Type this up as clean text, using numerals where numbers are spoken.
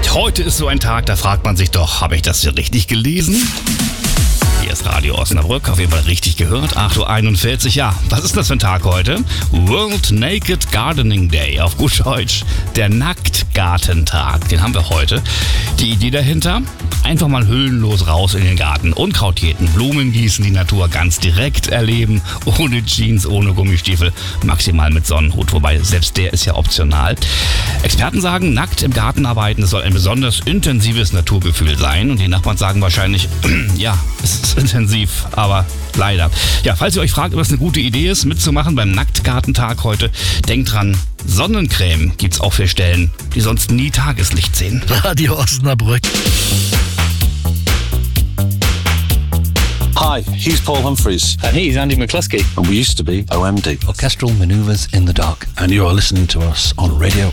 Heute ist so ein Tag, da fragt man sich doch, habe ich das hier richtig gelesen? Hier ist Radio Osnabrück, auf jeden Fall richtig gehört. 8.41 Uhr, ja. Was ist das für ein Tag heute? World Naked Gardening Day, auf gut Deutsch. Der Nacktgartentag, den haben wir heute. Die Idee dahinter? Einfach mal hüllenlos raus in den Garten. Unkraut jäten, Blumen gießen, die Natur ganz direkt erleben. Ohne Jeans, ohne Gummistiefel, maximal mit Sonnenhut. Wobei, selbst der ist ja optional. Experten sagen, nackt im Garten arbeiten, das soll ein besonders intensives Naturgefühl sein. Und die Nachbarn sagen wahrscheinlich, ja, es ist intensiv, aber leider. Ja, falls ihr euch fragt, ob es eine gute Idee ist, mitzumachen beim Nacktgartentag heute, denkt dran, Sonnencreme gibt's auch für Stellen, die sonst nie Tageslicht sehen. Radio Osnabrück. Hi, he's Paul Humphreys. And he's Andy McCluskey. And we used to be OMD. Orchestral Manoeuvres in the Dark. And you are listening to us on Radio